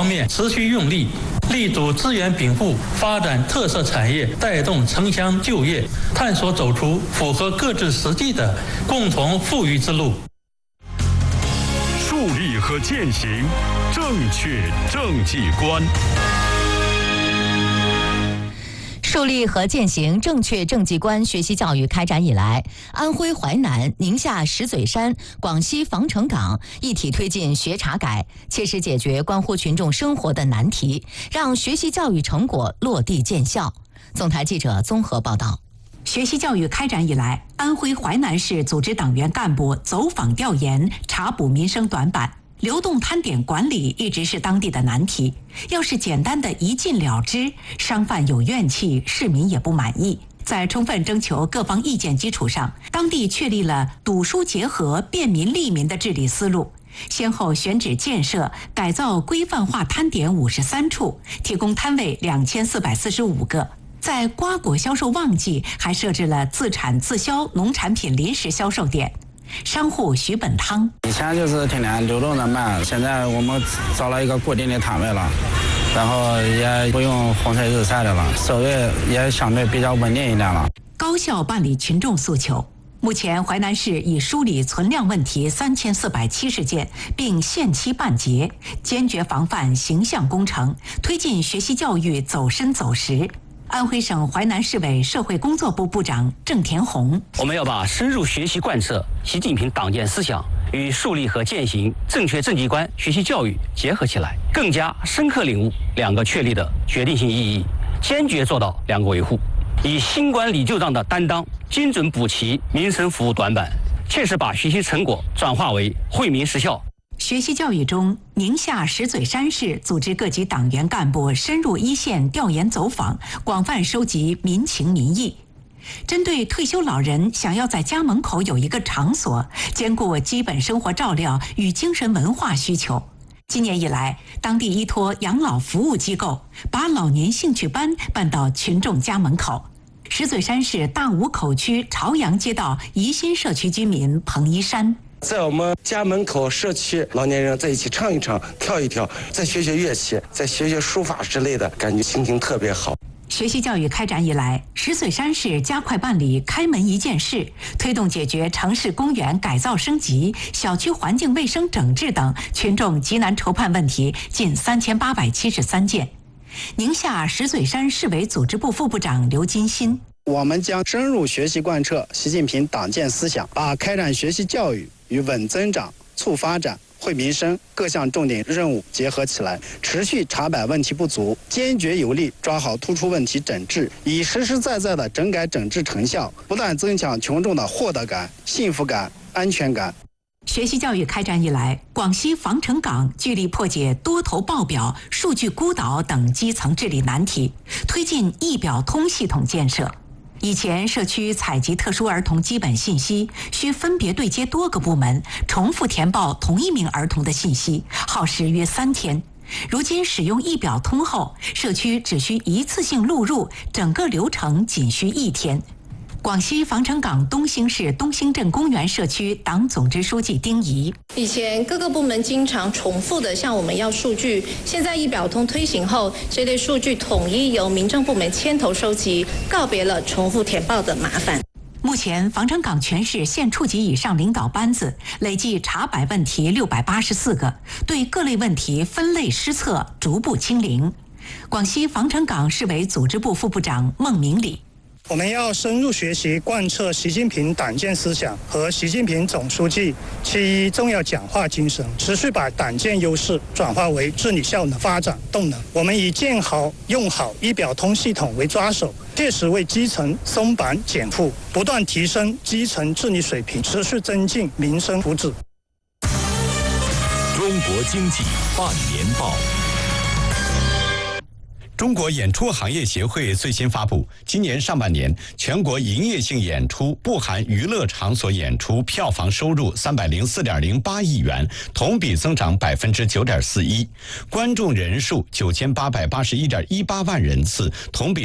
方面持续用力，力主资源禀赋，发展特色产业，带动城乡就业，探索走出符合各自实际的共同富裕之路。 树立和践行正确政绩观。 树立和践行正确政绩观学习教育开展以来，安徽淮南、宁夏石嘴山、广西防城港一体推进学查改，切实解决关乎群众生活的难题，让学习教育成果落地见效。总台记者综合报道。 学习教育开展以来，安徽淮南市组织党员干部走访调研，查补民生短板。流动摊点管理一直是当地的难题，要是简单的一禁了之，商贩有怨气，市民也不满意。在充分征求各方意见基础上，当地确立了堵疏结合、便民利民的治理思路，先后选址建设、改造规范化摊点53处，提供摊位2445个。在瓜果销售旺季，还设置了自产自销农产品临时销售点。商户徐本汤， 以前就是天天流动的卖，现在我们找了一个固定的摊位了，然后也不用洪水日晒的了，收益也相对比较稳定一点了。 高效办理群众诉求。目前淮南市已梳理存量问题3470件，并限期办结，坚决防范形象工程，推进学习教育走深走实。安徽省淮南市委社会工作部部长郑田红， 我们要把深入学习贯彻习近平党建思想与树立和践行正确政绩观学习教育结合起来，更加深刻领悟两个确立的决定性意义，坚决做到两个维护，以新管理旧账的担当，精准补齐民生服务短板，切实把学习成果转化为惠民实效。 学习教育中，宁夏石嘴山市组织各级党员干部深入一线调研走访，广泛收集民情民意。针对退休老人想要在家门口有一个场所，兼顾基本生活照料与精神文化需求，今年以来，当地依托养老服务机构，把老年兴趣班办到群众家门口。石嘴山市大武口区朝阳街道宜新社区居民彭一山， 在我们家门口社区，老年人在一起唱一唱、跳一跳，再学学乐器，再学学书法之类的，感觉心情特别好。 学习教育开展以来，石嘴山市加快办理开门一件事，推动解决城市公园改造升级、小区环境卫生整治等群众急难愁盼问题近3873件。宁夏石嘴山市委组织部副部长刘金新， 我们将深入学习贯彻习近平党建思想，把开展学习教育与稳增长、促发展、惠民生各项重点任务结合起来，持续查摆问题不足，坚决有力抓好突出问题整治，以实实在在的整改整治成效，不断增强群众的获得感、幸福感、安全感。 学习教育开展以来，广西防城港聚力破解多头报表、数据孤岛等基层治理难题，推进一表通系统建设。以前社区采集特殊儿童基本信息，需分别对接多个部门，重复填报同一名儿童的信息，耗时约3天。如今使用一表通后，社区只需一次性录入，整个流程仅需1天。广西防城港东兴市东兴镇公园社区党总支书记丁仪， 以前各个部门经常重复的向我们要数据，现在一表通推行后，这类数据统一由民政部门牵头收集，告别了重复填报的麻烦。 目前防城港全市县处级以上领导班子累计查摆问题684个，对各类问题分类施策，逐步清零。广西防城港市委组织部副部长孟明礼， 我们要深入学习贯彻习近平党建思想和习近平总书记7.1重要讲话精神，持续把党建优势转化为治理效能发展动能。我们以建好用好一表通系统为抓手，切实为基层松绑减负，不断提升基层治理水平，持续增进民生福祉。 中国经济半年报。中国演出行业协会最新发布，今年上半年全国营业性演出不含娱乐场所演出票房收入304.08亿元，同比增长9.41%，观众人数9881.18万人次，同比